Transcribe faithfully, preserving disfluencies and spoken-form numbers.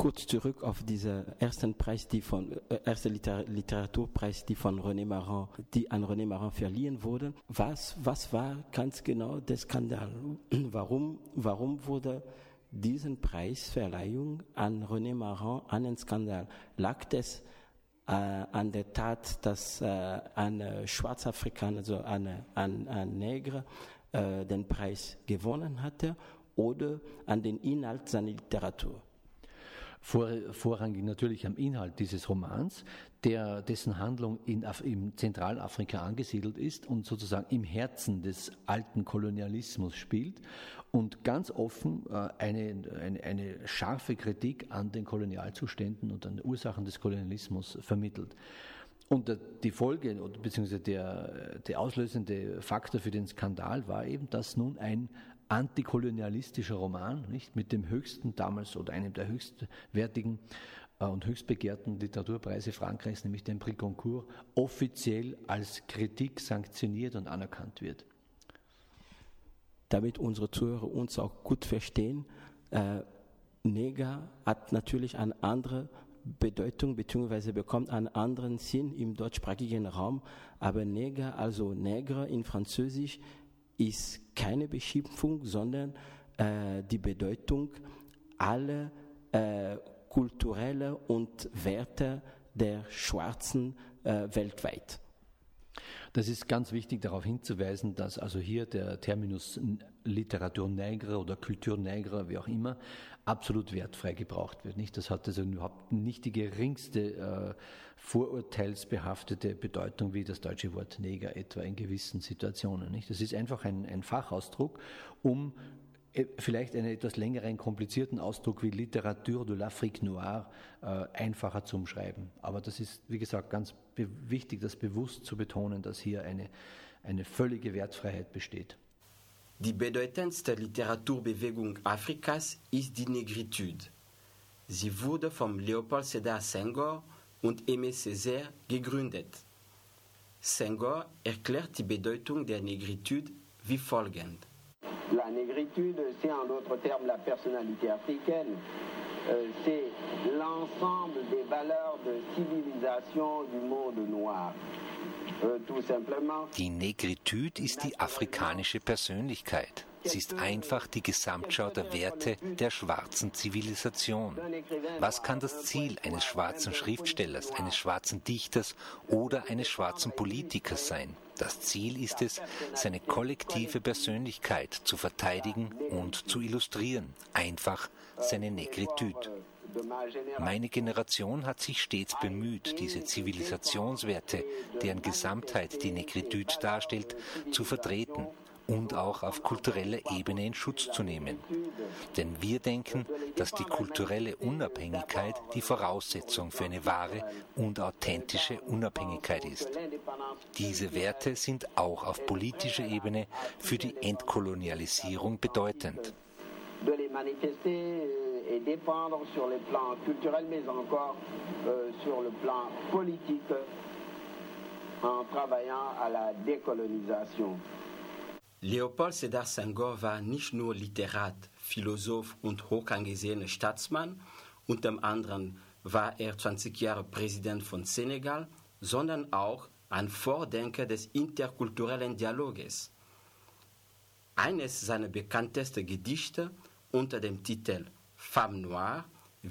kurz zurück auf diesen ersten Preis, die von äh, erste Liter- Literaturpreis, die von René Maran, die an René Maran verliehen wurde. Was was war ganz genau der Skandal? Warum warum wurde diesen Preisverleihung an René Maran einen Skandal? Lag es äh, an der Tat, dass äh, ein äh, Schwarzafrikaner, also ein, ein, ein Neger, äh, den Preis gewonnen hatte, oder an den Inhalt seiner Literatur? Vor, vorrangig natürlich am Inhalt dieses Romans, der, dessen Handlung in, im Zentralafrika angesiedelt ist und sozusagen im Herzen des alten Kolonialismus spielt und ganz offen äh, eine, eine, eine scharfe Kritik an den Kolonialzuständen und an den Ursachen des Kolonialismus vermittelt. Und die Folge, beziehungsweise der, der auslösende Faktor für den Skandal war eben, dass nun ein antikolonialistischer Roman, nicht, mit dem höchsten damals oder einem der höchstwertigen äh, und höchstbegehrten Literaturpreise Frankreichs, nämlich den Prix Goncourt, offiziell als Kritik sanktioniert und anerkannt wird. Damit unsere Zuhörer uns auch gut verstehen, äh, Neger hat natürlich eine andere Bedeutung bzw. bekommt einen anderen Sinn im deutschsprachigen Raum, aber Neger, also Nègre in Französisch, ist keine Beschimpfung, sondern äh, die Bedeutung aller äh, kulturellen und Werte der Schwarzen äh, weltweit. Das ist ganz wichtig, darauf hinzuweisen, dass also hier der Terminus Literatur nègre oder Culture nègre, wie auch immer, absolut wertfrei gebraucht wird. Nicht? Das hat also überhaupt nicht die geringste äh, vorurteilsbehaftete Bedeutung wie das deutsche Wort Neger etwa in gewissen Situationen. Nicht? Das ist einfach ein, ein Fachausdruck, um vielleicht einen etwas längeren, komplizierten Ausdruck wie Literature de l'Afrique noire äh, einfacher zu umschreiben. Aber das ist, wie gesagt, ganz be- wichtig, das bewusst zu betonen, dass hier eine, eine völlige Wertfreiheit besteht. Die bedeutendste Literaturbewegung Afrikas ist die Negritude. Sie wurde von Léopold Sédar Senghor und Aimé Césaire gegründet. Senghor erklärt die Bedeutung der Negritude wie folgend. La négritude, c'est en d'autres termes la personnalité africaine. Euh, c'est l'ensemble des valeurs de civilisation du monde noir. Euh, tout simplement. Die Negritude ist die afrikanische Persönlichkeit. Sie ist einfach die Gesamtschau der Werte der schwarzen Zivilisation. Was kann das Ziel eines schwarzen Schriftstellers, eines schwarzen Dichters oder eines schwarzen Politikers sein? Das Ziel ist es, seine kollektive Persönlichkeit zu verteidigen und zu illustrieren, einfach seine Negritude. Meine Generation hat sich stets bemüht, diese Zivilisationswerte, deren Gesamtheit die Negritude darstellt, zu vertreten und auch auf kultureller Ebene in Schutz zu nehmen. Denn wir denken, dass die kulturelle Unabhängigkeit die Voraussetzung für eine wahre und authentische Unabhängigkeit ist. Diese Werte sind auch auf politischer Ebene für die Entkolonialisierung bedeutend. De les manifester et défendre sur les plans culturels, mais encore euh, sur le plan politique, en travaillant à la décolonisation. Léopold Sédar Senghor war nicht nur Literat, Philosoph und hoch angesehener Staatsmann, unter anderem war er zwanzig Jahre Präsident von Senegal, sondern auch ein Vordenker des interkulturellen Dialoges. Eines seiner bekanntesten Gedichte unter dem Titel Femme Noire